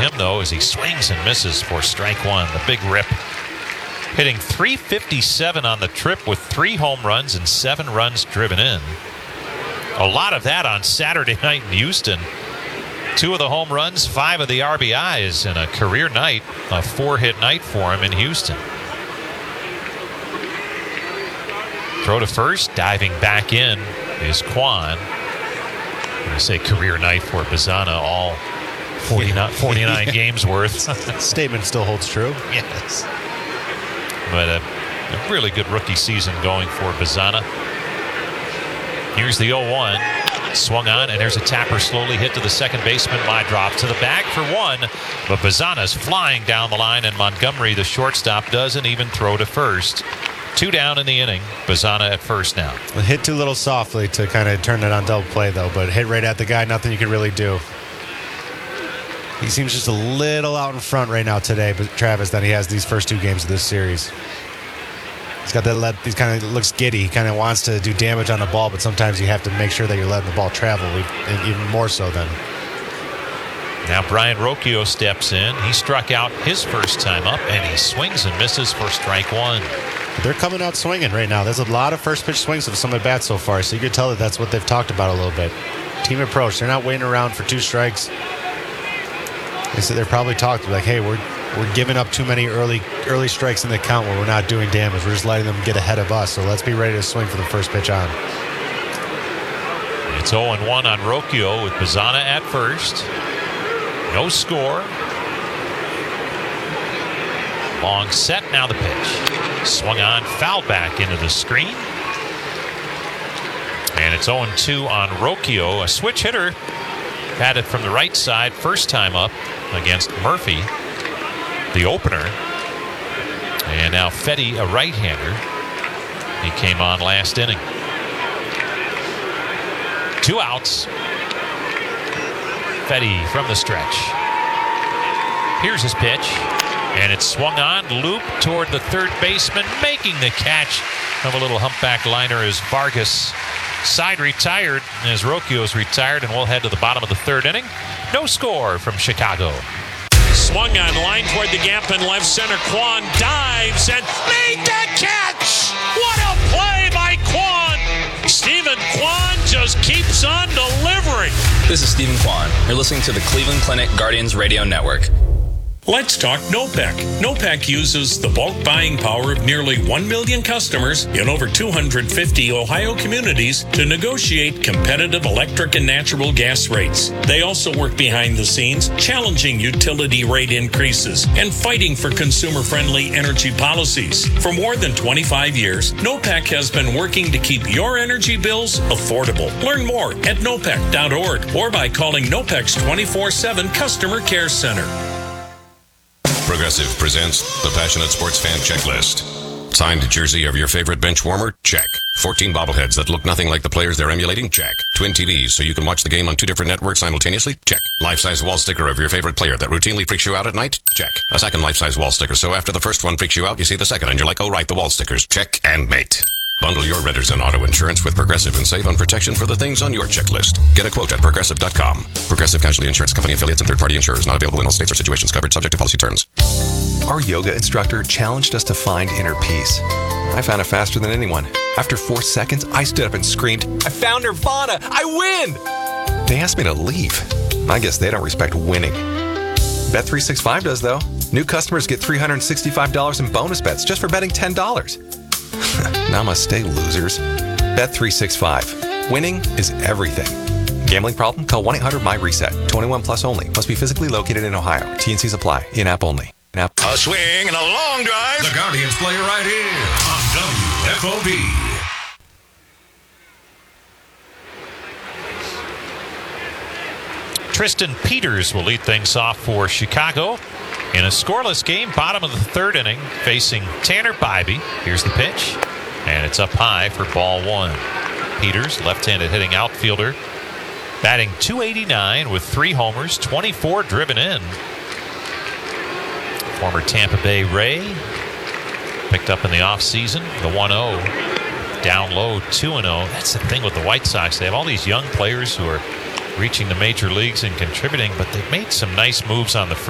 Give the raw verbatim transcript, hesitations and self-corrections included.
him, though, as he swings and misses for strike one. The big rip. Hitting three fifty-seven on the trip with three home runs and seven runs driven in. A lot of that on Saturday night in Houston. Two of the home runs, five of the R B Is in a career night, a four-hit night for him in Houston. Throw to first, diving back in is Kwan. I'm going to say career night for Bazana, all forty-nine, forty-nine games worth. Statement still holds true. Yes. But a, a really good rookie season going for Bazana. Here's the oh one. Swung on, and there's a tapper slowly hit to the second baseman. My drop to the bag for one. But Bazana's flying down the line, and Montgomery, the shortstop, doesn't even throw to first. Two down in the inning. Bazana at first now. Hit too little softly to kind of turn it on double play, though. But hit right at the guy, nothing you can really do. He seems just a little out in front right now today, but Travis, than he has these first two games of this series. He's got that let. He kind of looks giddy. He kind of wants to do damage on the ball, but sometimes you have to make sure that you're letting the ball travel, even more so than. Now Brian Rocchio steps in. He struck out his first time up, and he swings and misses for strike one. They're coming out swinging right now. There's a lot of first pitch swings of some at bats so far, so you can tell that that's what they've talked about a little bit. Team approach. They're not waiting around for two strikes. They said they're probably talking like, hey, we're we're giving up too many early early strikes in the count where we're not doing damage. We're just letting them get ahead of us. So let's be ready to swing for the first pitch on. It's oh and one on Rocchio with Bazana at first. No score. Long set, now the pitch. Swung on, foul back into the screen. And it's oh and two on Rocchio. A switch hitter. Had it from the right side first time up against Murphy, the opener. And now Fetty, a right-hander. He came on last inning. Two outs. Fetty from the stretch. Here's his pitch. And it's swung on, loop toward the third baseman, making the catch of a little humpback liner as Vargas side retired, as Rocchio's retired, and we'll head to the bottom of the third inning. No score from Chicago. Swung on, line toward the gap in left center. Kwan dives and made the catch! What a play by Kwan! Stephen Kwan just keeps on delivering. This is Stephen Kwan. You're listening to the Cleveland Clinic Guardians Radio Network. Let's talk NOPEC. NOPEC uses the bulk buying power of nearly one million customers in over two hundred fifty Ohio communities to negotiate competitive electric and natural gas rates. They also work behind the scenes, challenging utility rate increases and fighting for consumer-friendly energy policies. For more than twenty-five years, NOPEC has been working to keep your energy bills affordable. Learn more at nopec dot org or by calling NOPEC's twenty-four seven Customer Care Center. Progressive presents the Passionate Sports Fan Checklist. Signed jersey of your favorite bench warmer? Check. fourteen bobbleheads that look nothing like the players they're emulating? Check. Twin T Vs so you can watch the game on two different networks simultaneously? Check. Life-size wall sticker of your favorite player that routinely freaks you out at night? Check. A second life-size wall sticker so after the first one freaks you out, you see the second and you're like, oh right, the wall stickers. Check and mate. Bundle your renters and auto insurance with Progressive and save on protection for the things on your checklist. Get a quote at progressive dot com. Progressive Casualty Insurance Company affiliates and third-party insurers not available in all states or situations covered subject to policy terms. Our yoga instructor challenged us to find inner peace. I found it faster than anyone. After four seconds, I stood up and screamed, I found Nirvana! I win! They asked me to leave. I guess they don't respect winning. Bet three sixty-five does, though. New customers get three hundred sixty-five dollars in bonus bets just for betting ten dollars. Namaste, losers. Bet three sixty-five. Winning is everything. Gambling problem? Call one eight hundred my reset. twenty-one plus only. Must be physically located in Ohio. T and Cs apply. In-app only. In-app. A swing and a long drive. The Guardians play right here on W F O B. Tristan Peters will lead things off for Chicago in a scoreless game, bottom of the third inning, facing Tanner Bybee. Here's the pitch, and it's up high for ball one. Peters, left-handed hitting outfielder, batting two eighty-nine with three homers, twenty-four driven in. Former Tampa Bay Ray, picked up in the offseason, the one oh. Down low, two and oh. That's the thing with the White Sox. They have all these young players who are reaching the major leagues and contributing, but they've made some nice moves on the